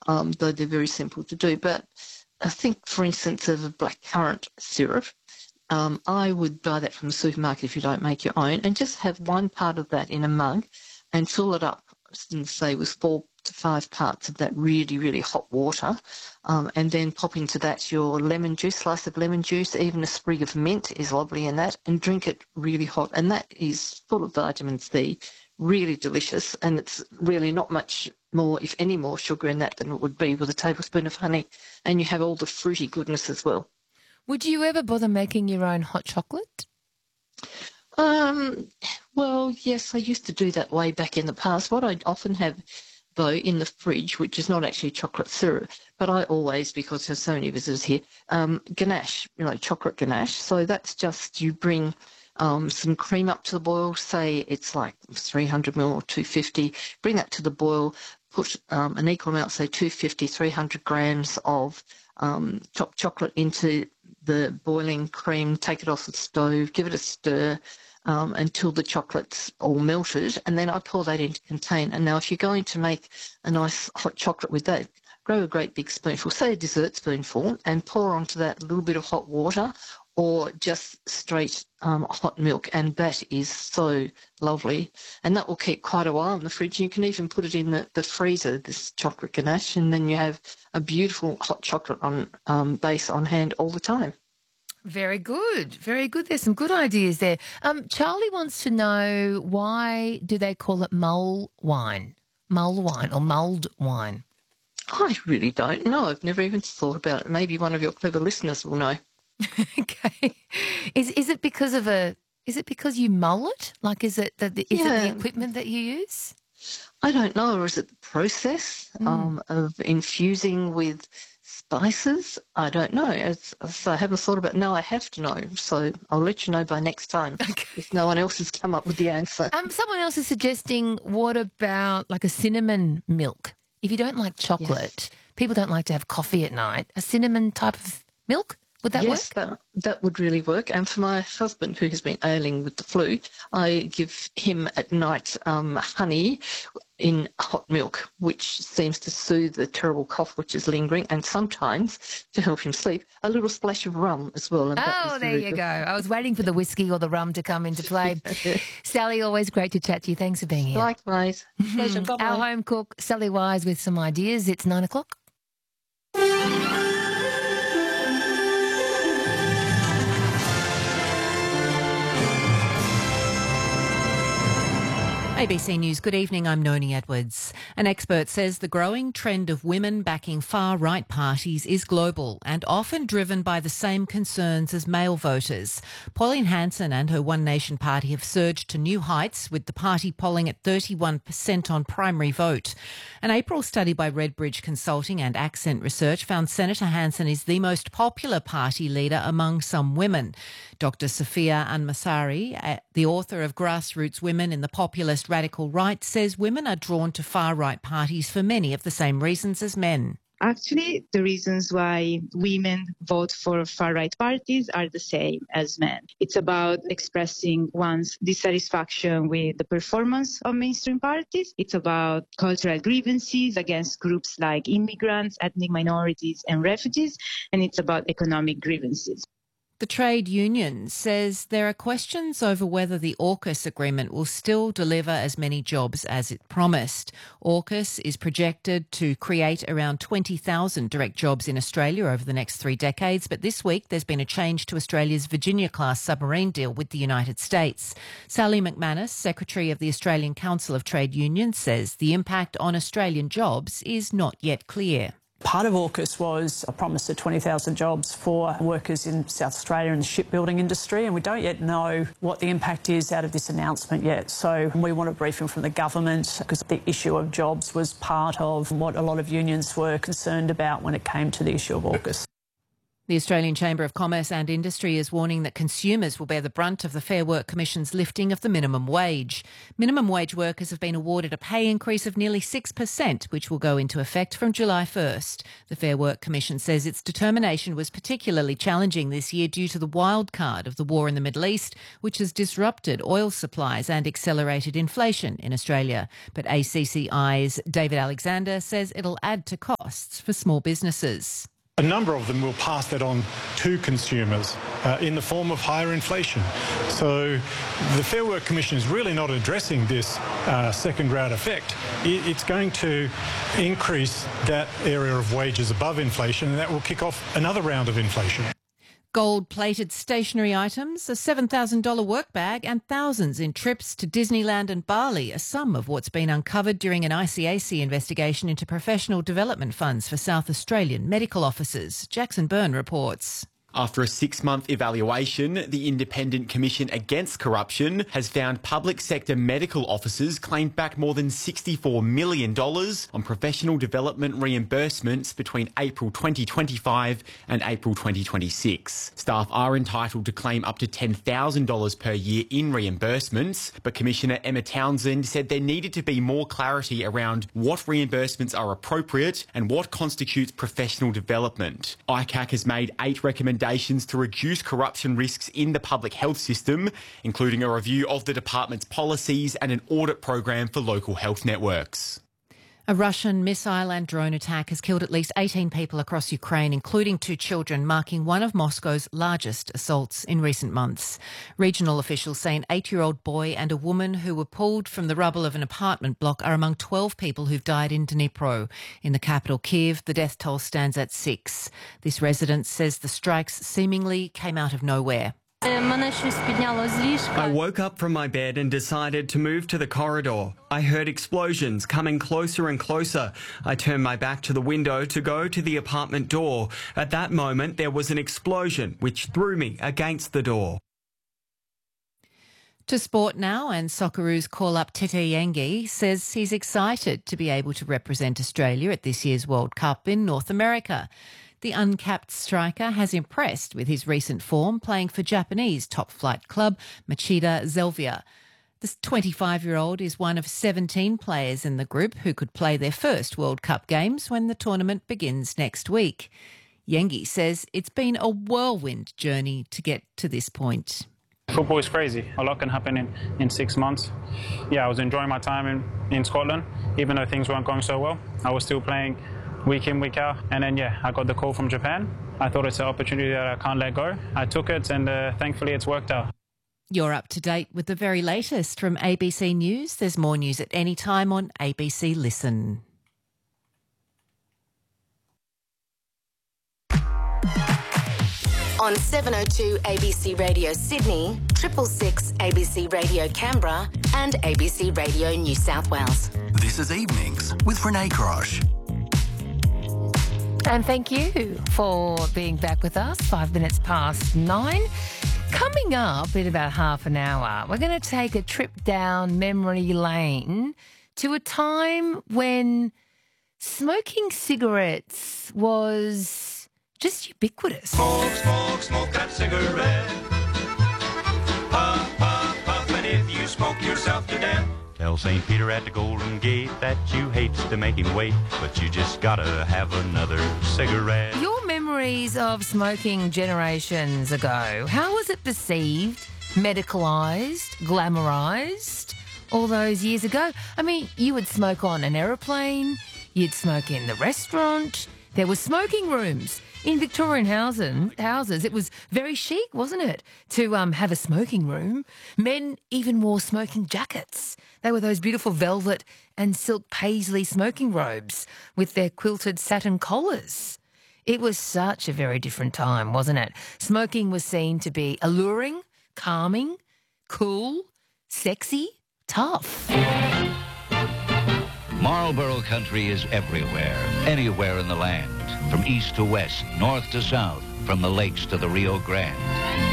though they're very simple to do. But I think, for instance, of a blackcurrant syrup, I would buy that from the supermarket if you don't make your own, and just have one part of that in a mug and fill it up, say, with 4 to 5 parts of that really, really hot water, and then pop into that your lemon juice, slice of lemon juice, even a sprig of mint is lovely in that, and drink it really hot. And that is full of vitamin C, really delicious, and it's really not much more, if any more, sugar in that than it would be with a tablespoon of honey, and you have all the fruity goodness as well. Would you ever bother making your own hot chocolate? Well, yes, I used to do that way back in the past. What I often have, though, in the fridge, which is not actually chocolate syrup, but I always, because there's so many visitors here, ganache, chocolate ganache. So that's just, you bring some cream up to the boil, say it's like 300 ml or 250, bring that to the boil, put an equal amount, say 250, 300 grams of chopped chocolate into the boiling cream, take it off the stove, give it a stir until the chocolate's all melted, and then I pour that into a container. And now if you're going to make a nice hot chocolate with that, grow a great big spoonful, say a dessert spoonful, and pour onto that a little bit of hot water or just straight hot milk, and that is so lovely. And that will keep quite a while in the fridge. You can even put it in the freezer, this chocolate ganache, and then you have a beautiful hot chocolate on base on hand all the time. Very good. Very good. There's some good ideas there. Charlie wants to know, why do they call it mull wine or mulled wine? I really don't know. I've never even thought about it. Maybe one of your clever listeners will know. Okay. Is it because you mull it? Like, is it the equipment that you use? I don't know. Or is it the process of infusing with spices? I don't know. I haven't thought about it. No, I have to know. So I'll let you know by next time if no one else has come up with the answer. Someone else is suggesting, what about like a cinnamon milk? If you don't like chocolate, people don't like to have coffee at night, a cinnamon type of milk? Would that work? Yes, that would really work. And for my husband, who has been ailing with the flu, I give him at night honey in hot milk, which seems to soothe the terrible cough which is lingering, and sometimes, to help him sleep, a little splash of rum as well. And there you go. I was waiting for the whiskey or the rum to come into play. Sally, always great to chat to you. Thanks for being here. Likewise. Pleasure. Bye-bye. Our home cook, Sally Wise, with some ideas. It's 9 o'clock. ABC News, good evening, I'm Noni Edwards. An expert says the growing trend of women backing far-right parties is global and often driven by the same concerns as male voters. Pauline Hanson and her One Nation party have surged to new heights, with the party polling at 31% on primary vote. An April study by Redbridge Consulting and Accent Research found Senator Hanson is the most popular party leader among some women. Dr. Sophia Anmasari, the author of Grassroots Women in the Populist Radical Right, says women are drawn to far-right parties for many of the same reasons as men. Actually, the reasons why women vote for far-right parties are the same as men. It's about expressing one's dissatisfaction with the performance of mainstream parties. It's about cultural grievances against groups like immigrants, ethnic minorities, and refugees. And it's about economic grievances. The trade union says there are questions over whether the AUKUS agreement will still deliver as many jobs as it promised. AUKUS is projected to create around 20,000 direct jobs in Australia over the next 3 decades, but this week there's been a change to Australia's Virginia-class submarine deal with the United States. Sally McManus, Secretary of the Australian Council of Trade Unions, says the impact on Australian jobs is not yet clear. Part of AUKUS was a promise of 20,000 jobs for workers in South Australia in the shipbuilding industry, and we don't yet know what the impact is out of this announcement yet. So we want a briefing from the government, because the issue of jobs was part of what a lot of unions were concerned about when it came to the issue of AUKUS. The Australian Chamber of Commerce and Industry is warning that consumers will bear the brunt of the Fair Work Commission's lifting of the minimum wage. Minimum wage workers have been awarded a pay increase of nearly 6%, which will go into effect from July 1st. The Fair Work Commission says its determination was particularly challenging this year due to the wild card of the war in the Middle East, which has disrupted oil supplies and accelerated inflation in Australia. But ACCI's David Alexander says it'll add to costs for small businesses. A number of them will pass that on to consumers in the form of higher inflation. So the Fair Work Commission is really not addressing this second-round effect. It's going to increase that area of wages above inflation, and that will kick off another round of inflation. Gold-plated stationery items, a $7,000 work bag and thousands in trips to Disneyland and Bali are some of what's been uncovered during an ICAC investigation into professional development funds for South Australian medical officers. Jackson Byrne reports. After a 6-month evaluation, the Independent Commission Against Corruption has found public sector medical officers claimed back more than $64 million on professional development reimbursements between April 2025 and April 2026. Staff are entitled to claim up to $10,000 per year in reimbursements, but Commissioner Emma Townsend said there needed to be more clarity around what reimbursements are appropriate and what constitutes professional development. ICAC has made 8 recommendations to reduce corruption risks in the public health system, including a review of the department's policies and an audit program for local health networks. A Russian missile and drone attack has killed at least 18 people across Ukraine, including 2 children, marking one of Moscow's largest assaults in recent months. Regional officials say an 8-year-old boy and a woman who were pulled from the rubble of an apartment block are among 12 people who've died in Dnipro. In the capital, Kyiv, the death toll stands at 6. This resident says the strikes seemingly came out of nowhere. I woke up from my bed and decided to move to the corridor. I heard explosions coming closer and closer. I turned my back to the window to go to the apartment door. At that moment, there was an explosion, which threw me against the door. To sport now, and Socceroos call-up Tete Yengi says he's excited to be able to represent Australia at this year's World Cup in North America. The uncapped striker has impressed with his recent form, playing for Japanese top-flight club Machida Zelvia. This 25-year-old is one of 17 players in the group who could play their first World Cup games when the tournament begins next week. Yengi says it's been a whirlwind journey to get to this point. Football is crazy. A lot can happen in 6 months. Yeah, I was enjoying my time in Scotland, even though things weren't going so well. I was still playing week in, week out. And then, I got the call from Japan. I thought it's an opportunity that I can't let go. I took it and thankfully it's worked out. You're up to date with the very latest from ABC News. There's more news at any time on ABC Listen. On 702 ABC Radio Sydney, 666 ABC Radio Canberra and ABC Radio New South Wales. This is Evenings with Renee Crosh. And thank you for being back with us, 5 minutes past 9. Coming up in about half an hour, we're going to take a trip down memory lane to a time when smoking cigarettes was just ubiquitous. Smoke, smoke, smoke that cigarette. Puff, puff, puff, and if you smoke yourself to death. Tell St. Peter at the Golden Gate that you hate to make him wait, but you just gotta have another cigarette. Your memories of smoking generations ago, how was it perceived, medicalised, glamorised all those years ago? I mean, you would smoke on an aeroplane, you'd smoke in the restaurant, there were smoking rooms. In Victorian houses, it was very chic, wasn't it, to have a smoking room. Men even wore smoking jackets. They were those beautiful velvet and silk paisley smoking robes with their quilted satin collars. It was such a very different time, wasn't it? Smoking was seen to be alluring, calming, cool, sexy, tough. Marlborough country is everywhere, anywhere in the land. From east to west, north to south, from the lakes to the Rio Grande.